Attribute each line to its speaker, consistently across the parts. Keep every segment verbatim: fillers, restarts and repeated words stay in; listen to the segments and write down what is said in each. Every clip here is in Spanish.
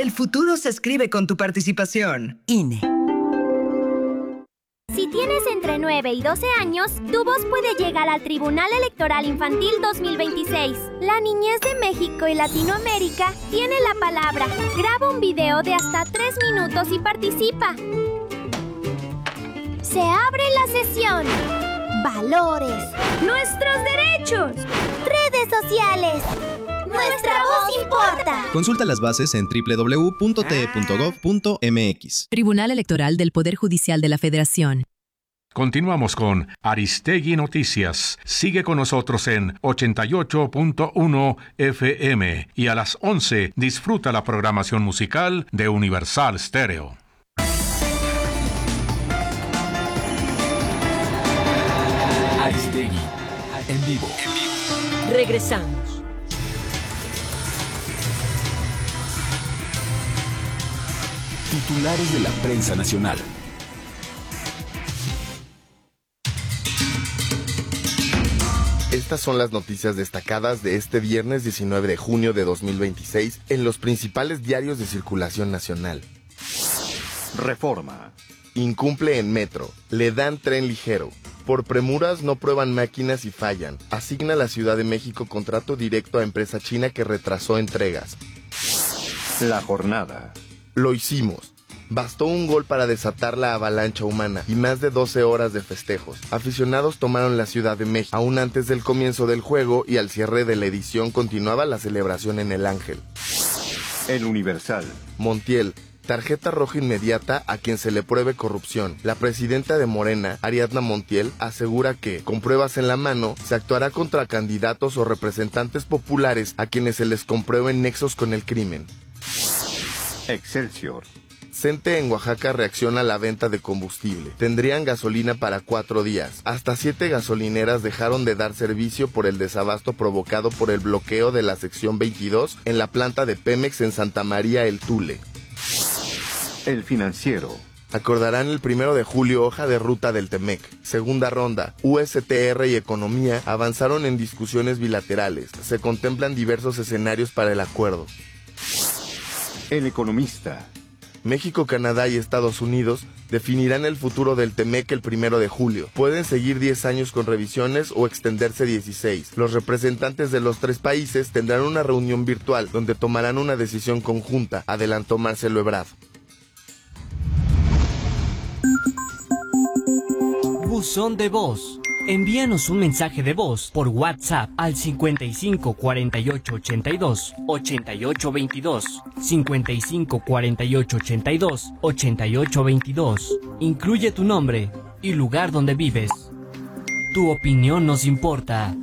Speaker 1: El futuro se escribe con tu participación.
Speaker 2: I N E.
Speaker 3: Si tienes entre nueve y doce años, tu voz puede llegar al Tribunal Electoral Infantil dos mil veintiséis. La niñez de México y Latinoamérica tiene la palabra. Graba un video de hasta tres minutos y participa. Se abre la sesión. Valores. Nuestros derechos. Redes sociales. Nuestra voz importa.
Speaker 4: Consulta las bases en doble u doble u doble u punto t e punto gov punto m x.
Speaker 2: Tribunal Electoral del Poder Judicial de la Federación.
Speaker 5: Continuamos con Aristegui Noticias. Sigue con nosotros en ochenta y ocho punto uno F M y a las once disfruta la programación musical de Universal Stereo.
Speaker 6: Aristegui en vivo.
Speaker 2: Regresamos.
Speaker 6: Titulares de la prensa nacional.
Speaker 7: Estas son las noticias destacadas de este viernes diecinueve de junio de dos mil veintiséis en los principales diarios de circulación nacional.
Speaker 8: Reforma.
Speaker 7: Incumple en metro. Le dan tren ligero. Por premuras no prueban máquinas y fallan. Asigna la Ciudad de México contrato directo a empresa china que retrasó entregas.
Speaker 8: La jornada.
Speaker 7: Lo hicimos. Bastó un gol para desatar la avalancha humana y más de doce horas de festejos. Aficionados tomaron la Ciudad de México. Aún antes del comienzo del juego y al cierre de la edición continuaba la celebración en el Ángel.
Speaker 8: El Universal.
Speaker 7: Montiel. Tarjeta roja inmediata a quien se le pruebe corrupción. La presidenta de Morena, Ariadna Montiel, asegura que, con pruebas en la mano, se actuará contra candidatos o representantes populares a quienes se les comprueben nexos con el crimen.
Speaker 8: Excelsior.
Speaker 7: CENTE en Oaxaca reacciona a la venta de combustible. Tendrían gasolina para cuatro días. Hasta siete gasolineras dejaron de dar servicio por el desabasto provocado por el bloqueo de la sección veintidós en la planta de Pemex en Santa María El Tule.
Speaker 8: El Financiero.
Speaker 7: Acordarán el primero de julio hoja de ruta del Temec. Segunda ronda. U S T R y Economía avanzaron en discusiones bilaterales. Se contemplan diversos escenarios para el acuerdo.
Speaker 8: El Economista.
Speaker 7: México, Canadá y Estados Unidos definirán el futuro del Temec el primero de julio. Pueden seguir diez años con revisiones o extenderse dieciséis. Los representantes de los tres países tendrán una reunión virtual donde tomarán una decisión conjunta, adelantó Marcelo Ebrard.
Speaker 9: Buzón de voz. Envíanos un mensaje de voz por WhatsApp al cincuenta y cinco cuarenta y ocho ochenta y dos ochenta y ocho veintidós, cincuenta y cinco cuarenta y ocho ochenta y dos ochenta y ocho veintidós. Incluye tu nombre y lugar donde vives. Tu opinión nos importa.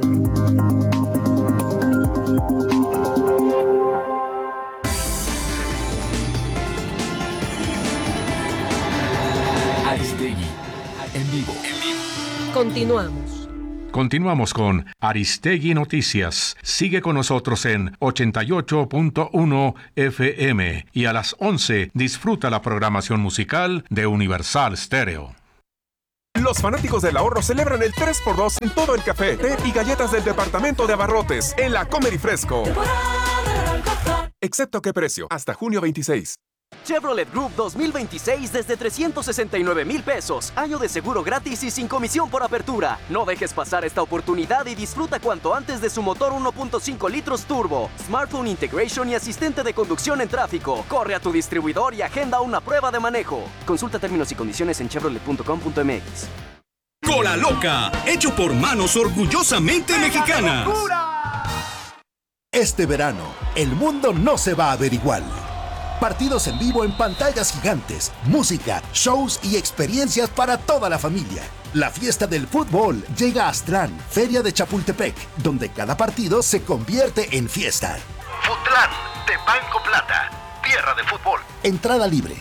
Speaker 6: Aristegui en vivo.
Speaker 2: Continuamos.
Speaker 5: Continuamos con Aristegui Noticias. Sigue con nosotros en ochenta y ocho punto uno F M y a las once disfruta la programación musical de Universal Stereo.
Speaker 10: Los fanáticos del ahorro celebran el tres por dos en todo el café, té y galletas del departamento de abarrotes en la Comer y Fresco. Excepto qué precio, hasta junio veintiséis.
Speaker 11: Chevrolet Group dos mil veintiséis desde trescientos sesenta y nueve mil pesos. Año de seguro gratis y sin comisión por apertura. No dejes pasar esta oportunidad y disfruta cuanto antes de su motor uno punto cinco litros turbo, smartphone integration y asistente de conducción en tráfico. Corre a tu distribuidor y agenda una prueba de manejo. Consulta términos y condiciones en chevrolet punto com punto m x.
Speaker 12: Cola Loca, hecho por manos orgullosamente mexicanas.
Speaker 13: Este verano, el mundo no se va a ver igual. Partidos en vivo en pantallas gigantes, música, shows y experiencias para toda la familia. La fiesta del fútbol llega a Aztlán, Feria de Chapultepec, donde cada partido se convierte en fiesta.
Speaker 14: Futlán, de Banco Plata, tierra de fútbol.
Speaker 13: Entrada libre.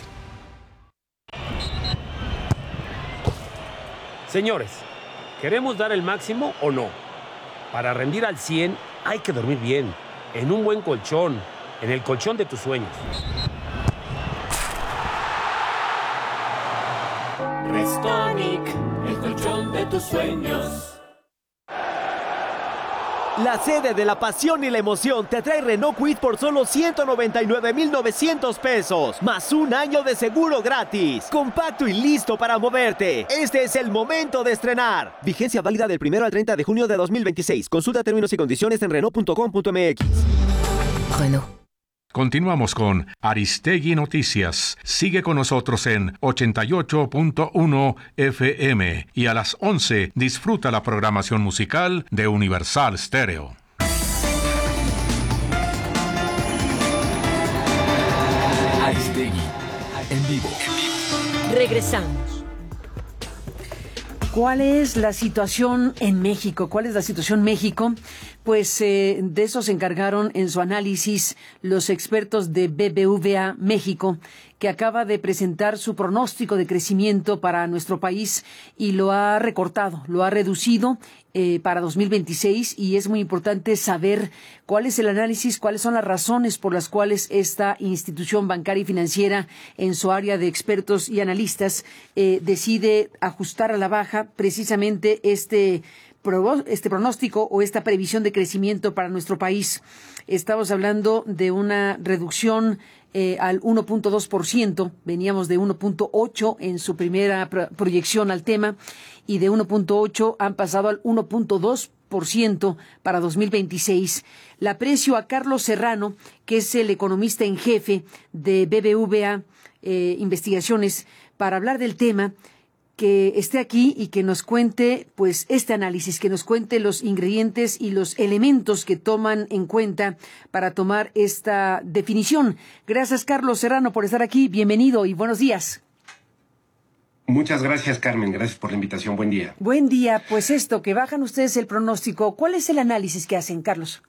Speaker 15: Señores, ¿queremos dar el máximo o no? Para rendir al cien hay que dormir bien, en un buen colchón, en el colchón de tus sueños.
Speaker 16: Restonic, el colchón de tus sueños. La sede de la pasión y la emoción te trae Renault Kwid por solo ciento noventa y nueve mil novecientos pesos, más un año de seguro gratis. Compacto y listo para moverte. Este es el momento de estrenar. Vigencia válida del primero al treinta de junio de dos mil veintiséis. Consulta términos y condiciones en Renault punto com punto m x.
Speaker 2: Renault.
Speaker 5: Continuamos con Aristegui Noticias. Sigue con nosotros en ochenta y ocho punto uno F M y a las once disfruta la programación musical de Universal Stereo.
Speaker 6: Aristegui, en vivo.
Speaker 2: Regresamos.
Speaker 17: ¿Cuál es la situación en México? ¿Cuál es la situación en México? Pues eh, de eso se encargaron en su análisis los expertos de B B V A México, que acaba de presentar su pronóstico de crecimiento para nuestro país y lo ha recortado, lo ha reducido eh, para dos mil veintiséis, y es muy importante saber cuál es el análisis, cuáles son las razones por las cuales esta institución bancaria y financiera en su área de expertos y analistas eh, decide ajustar a la baja precisamente este este pronóstico o esta previsión de crecimiento para nuestro país. Estamos hablando de una reducción eh, al uno punto dos por ciento, veníamos de uno punto ocho en su primera pro proyección al tema, y de uno punto ocho han pasado al uno punto dos por ciento para dos mil veintiséis. Le aprecio a Carlos Serrano, que es el economista en jefe de B B V A eh, Investigaciones, para hablar del tema, que esté aquí y que nos cuente pues este análisis, que nos cuente los ingredientes y los elementos que toman en cuenta para tomar esta definición. Gracias, Carlos Serrano, por estar aquí. Bienvenido y buenos días.
Speaker 18: Muchas gracias, Carmen. Gracias por la invitación. Buen día.
Speaker 17: Buen día. Pues esto, que bajan ustedes el pronóstico, ¿cuál es el análisis que hacen, Carlos?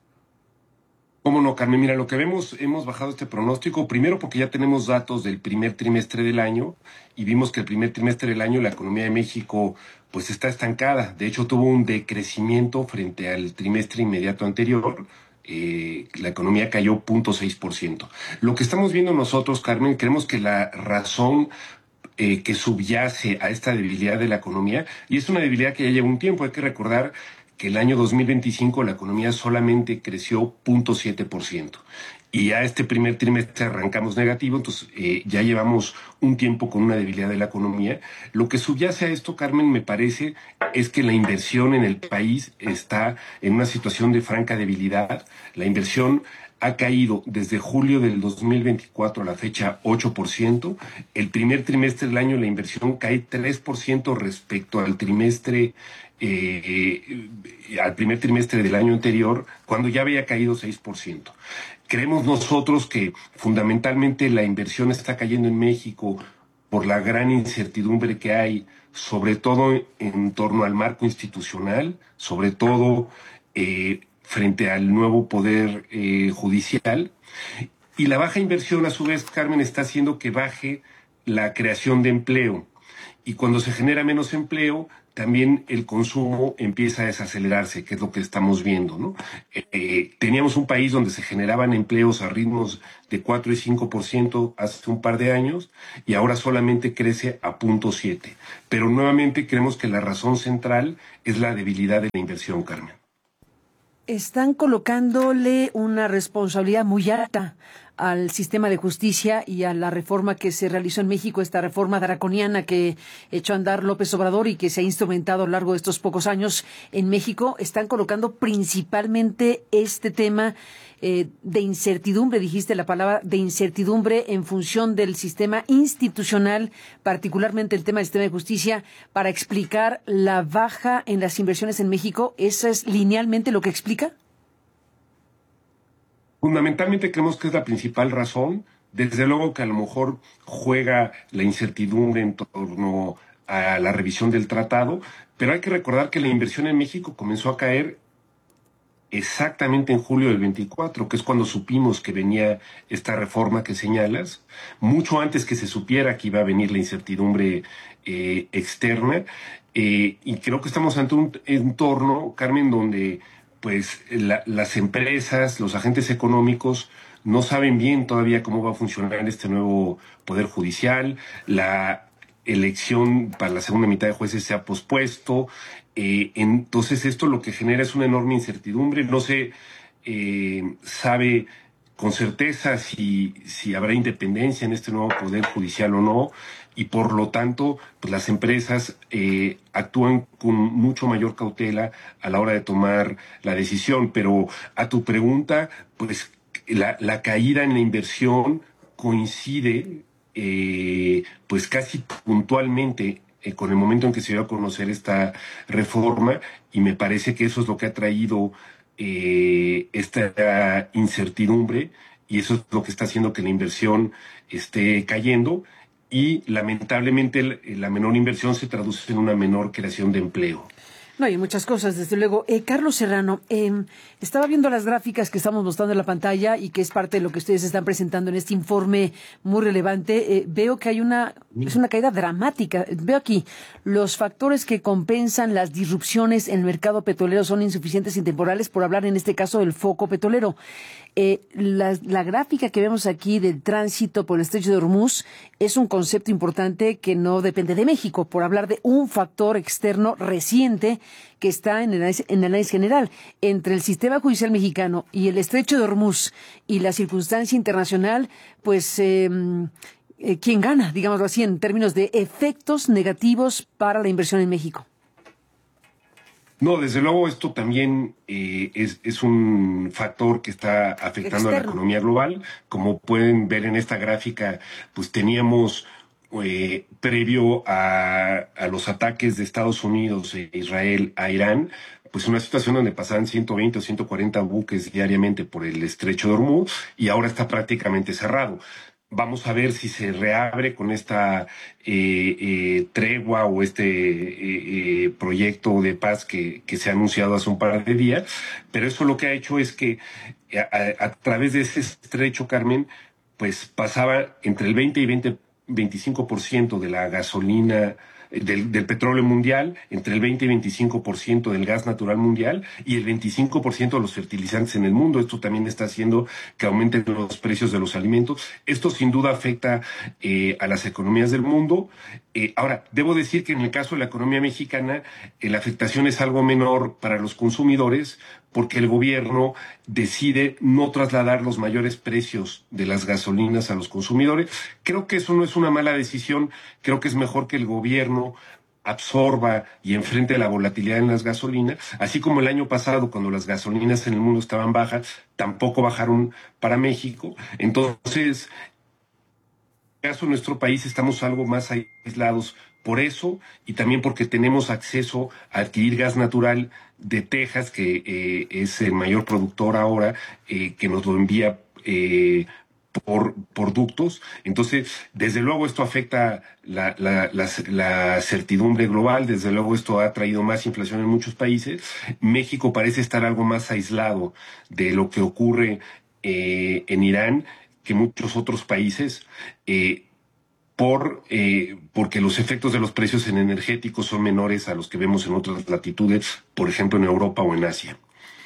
Speaker 18: Cómo no, Carmen. Mira, lo que vemos, hemos bajado este pronóstico, primero porque ya tenemos datos del primer trimestre del año y vimos que el primer trimestre del año la economía de México pues está estancada. De hecho, tuvo un decrecimiento frente al trimestre inmediato anterior. Eh, la economía cayó cero punto seis por ciento. Lo que estamos viendo nosotros, Carmen, creemos que la razón eh, que subyace a esta debilidad de la economía, y es una debilidad que ya lleva un tiempo, hay que recordar que el año dos mil veinticinco la economía solamente creció cero punto siete por ciento. Y ya este primer trimestre arrancamos negativo, entonces eh, ya llevamos un tiempo con una debilidad de la economía. Lo que subyace a esto, Carmen, me parece, es que la inversión en el país está en una situación de franca debilidad. La inversión ha caído desde julio del dos mil veinticuatro a la fecha ocho por ciento. El primer trimestre del año la inversión cae tres por ciento respecto al trimestre Eh, eh, al primer trimestre del año anterior, cuando ya había caído seis por ciento. Creemos nosotros que fundamentalmente la inversión está cayendo en México por la gran incertidumbre que hay, sobre todo en torno al marco institucional, sobre todo eh, frente al nuevo poder eh, judicial. Y la baja inversión, a su vez, Carmen, está haciendo que baje la creación de empleo. Y cuando se genera menos empleo, también el consumo empieza a desacelerarse, que es lo que estamos viendo, ¿no? Eh, teníamos un país donde se generaban empleos a ritmos de cuatro y cinco por ciento hace un par de años, y ahora solamente crece a punto siete. Pero nuevamente creemos que la razón central es la debilidad de la inversión, Carmen.
Speaker 17: Están colocándole una responsabilidad muy alta al sistema de justicia y a la reforma que se realizó en México, esta reforma draconiana que echó a andar López Obrador y que se ha instrumentado a lo largo de estos pocos años en México. Están colocando principalmente este tema eh, de incertidumbre, dijiste la palabra, de incertidumbre en función del sistema institucional, particularmente el tema del sistema de justicia, para explicar la baja en las inversiones en México. ¿Eso es linealmente lo que explica?
Speaker 18: Fundamentalmente creemos que es la principal razón. Desde luego que a lo mejor juega la incertidumbre en torno a la revisión del tratado, pero hay que recordar que la inversión en México comenzó a caer exactamente en julio del veinticuatro, que es cuando supimos que venía esta reforma que señalas, mucho antes que se supiera que iba a venir la incertidumbre eh, externa, eh, y creo que estamos ante un entorno, Carmen, donde pues la, las empresas, los agentes económicos no saben bien todavía cómo va a funcionar este nuevo poder judicial. La elección para la segunda mitad de jueces se ha pospuesto. Eh, entonces esto lo que genera es una enorme incertidumbre. No se eh, sabe con certeza si, si habrá independencia en este nuevo poder judicial o no, y por lo tanto pues las empresas eh, actúan con mucho mayor cautela a la hora de tomar la decisión. Pero a tu pregunta, pues la, la caída en la inversión coincide eh, pues casi puntualmente eh, con el momento en que se dio a conocer esta reforma, y me parece que eso es lo que ha traído eh, esta incertidumbre, y eso es lo que está haciendo que la inversión esté cayendo, y lamentablemente la menor inversión se traduce en una menor creación de empleo.
Speaker 17: No, hay muchas cosas, desde luego. Eh, Carlos Serrano, eh, estaba viendo las gráficas que estamos mostrando en la pantalla y que es parte de lo que ustedes están presentando en este informe muy relevante. Eh, veo que hay una, es una caída dramática. Veo aquí, los factores que compensan las disrupciones en el mercado petrolero son insuficientes y temporales, por hablar en este caso del foco petrolero. Eh, la, la gráfica que vemos aquí del tránsito por el estrecho de Hormuz es un concepto importante que no depende de México, por hablar de un factor externo reciente que está en el análisis, en el análisis general. Entre el sistema judicial mexicano y el estrecho de Hormuz y la circunstancia internacional, pues eh, eh, ¿quién gana? Digámoslo así, en términos de efectos negativos para la inversión en México.
Speaker 18: No, desde luego esto también eh, es, es un factor que está afectando Externo. a la economía global. Como pueden ver en esta gráfica, pues teníamos eh, previo a, a los ataques de Estados Unidos e Israel a Irán, pues una situación donde pasaban ciento veinte o ciento cuarenta buques diariamente por el estrecho de Hormuz, y ahora está prácticamente cerrado. Vamos a ver si se reabre con esta eh, eh, tregua o este eh, eh, proyecto de paz que, que se ha anunciado hace un par de días. Pero eso lo que ha hecho es que a, a través de ese estrecho, Carmen, pues pasaba entre el veinte y veinte, veinticinco por ciento de la gasolina, Del, del petróleo mundial, entre el veinte y veinticinco por ciento del gas natural mundial y el veinticinco por ciento de los fertilizantes en el mundo. Esto también está haciendo que aumenten los precios de los alimentos. Esto sin duda afecta eh, a las economías del mundo. Eh, ahora, debo decir que en el caso de la economía mexicana, eh, la afectación es algo menor para los consumidores, porque el gobierno decide no trasladar los mayores precios de las gasolinas a los consumidores. Creo que eso no es una mala decisión. Creo que es mejor que el gobierno absorba y enfrente la volatilidad en las gasolinas, así como el año pasado, cuando las gasolinas en el mundo estaban bajas, tampoco bajaron para México. Entonces, en el caso de nuestro país estamos algo más aislados por eso, y también porque tenemos acceso a adquirir gas natural de Texas, que eh, es el mayor productor ahora, eh, que nos lo envía eh, por, por ductos. Entonces, desde luego esto afecta la, la, la, la certidumbre global, desde luego esto ha traído más inflación en muchos países. México parece estar algo más aislado de lo que ocurre eh, en Irán que muchos otros países, eh, por eh, porque los efectos de los precios en energéticos son menores a los que vemos en otras latitudes, por ejemplo en Europa o en Asia.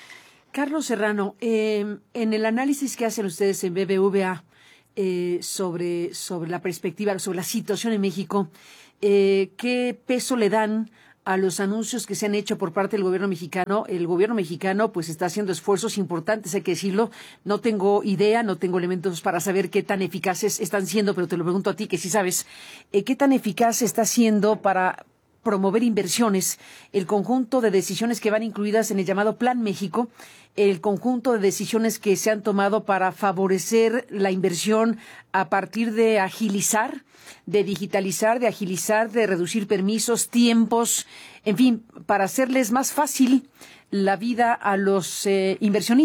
Speaker 17: Carlos Serrano, eh, en el análisis que hacen ustedes en B B V A eh, sobre, sobre la perspectiva, sobre la situación en México, eh, ¿qué peso le dan a los anuncios que se han hecho por parte del gobierno mexicano? El gobierno mexicano pues está haciendo esfuerzos importantes, hay que decirlo. No tengo idea, no tengo elementos para saber qué tan eficaces están siendo, pero te lo pregunto a ti, que sí sabes. Eh, ¿Qué tan eficaz está siendo para promover inversiones el conjunto de decisiones que van incluidas en el llamado Plan México, el conjunto de decisiones que se han tomado para favorecer la inversión a partir de agilizar, de digitalizar, de agilizar, de reducir permisos, tiempos, en fin, para hacerles más fácil la vida a los eh, inversionistas?